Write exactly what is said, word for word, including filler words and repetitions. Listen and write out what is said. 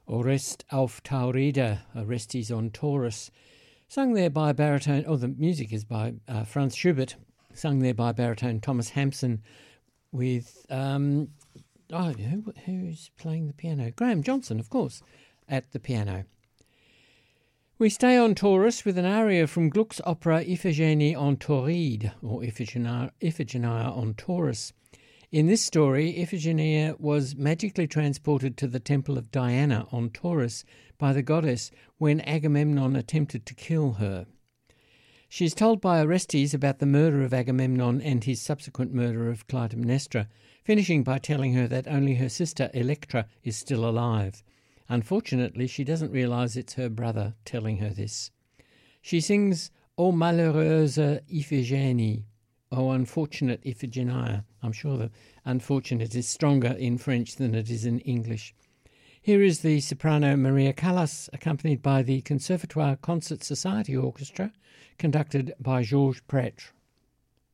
Orest auf Taurida, Orestes on Taurus, sung there by baritone, oh, the music is by uh, Franz Schubert, sung there by baritone Thomas Hampson with, um, oh, who, who's playing the piano? Graham Johnson, of course, at the piano. We stay on Taurus with an aria from Gluck's opera Iphigenie on Tauride, or Iphigenia, Iphigenia on Taurus. In this story, Iphigenia was magically transported to the temple of Diana on Taurus by the goddess when Agamemnon attempted to kill her. She is told by Orestes about the murder of Agamemnon and his subsequent murder of Clytemnestra, finishing by telling her that only her sister Electra is still alive. Unfortunately, she doesn't realise it's her brother telling her this. She sings, O malheureuse Iphigénie, O unfortunate Iphigenia. I'm sure the unfortunate is stronger in French than it is in English. Here is the soprano Maria Callas, accompanied by the Conservatoire Concert Society Orchestra, conducted by Georges Prêtre.